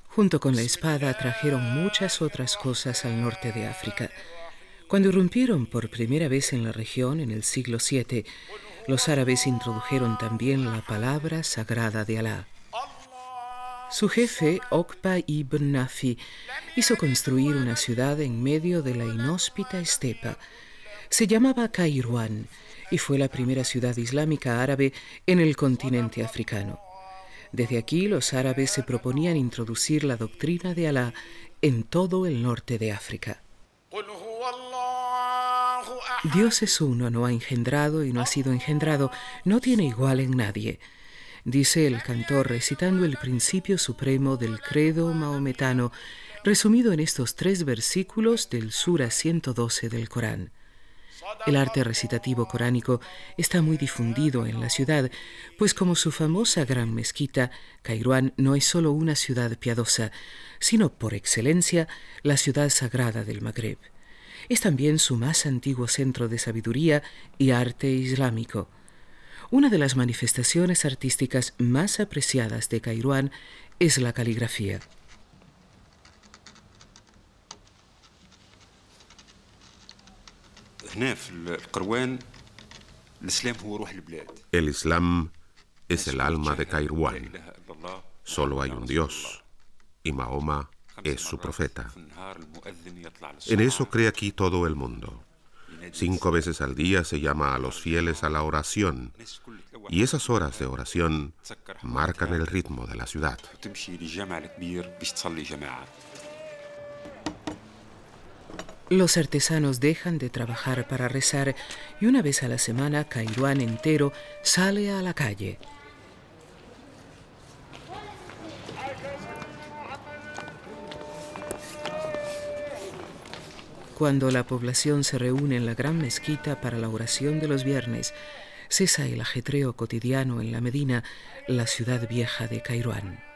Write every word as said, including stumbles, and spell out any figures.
Junto con la espada trajeron muchas otras cosas al norte de África. Cuando irrumpieron por primera vez en la región en el siglo siete, los árabes introdujeron también la palabra sagrada de Alá. Su jefe, Okba ibn Nafi, hizo construir una ciudad en medio de la inhóspita estepa. Se llamaba Kairouan y fue la primera ciudad islámica árabe en el continente africano. Desde aquí los árabes se proponían introducir la doctrina de Alá en todo el norte de África. Dios es uno, no ha engendrado y no ha sido engendrado, no tiene igual en nadie, dice el cantor recitando el principio supremo del credo mahometano, resumido en estos tres versículos del Sura ciento doce del Corán. El arte recitativo coránico está muy difundido en la ciudad, pues como su famosa gran mezquita, Kairouan no es solo una ciudad piadosa, sino por excelencia la ciudad sagrada del Magreb. Es también su más antiguo centro de sabiduría y arte islámico. Una de las manifestaciones artísticas más apreciadas de Kairouan es la caligrafía. El Islam es el alma de Kairouan. Solo hay un Dios, y Mahoma es su profeta. En eso cree aquí todo el mundo. Cinco veces al día se llama a los fieles a la oración, y esas horas de oración marcan el ritmo de la ciudad. Los artesanos dejan de trabajar para rezar y una vez a la semana Kairouan entero sale a la calle. Cuando la población se reúne en la gran mezquita para la oración de los viernes, cesa el ajetreo cotidiano en la Medina, la ciudad vieja de Kairouan.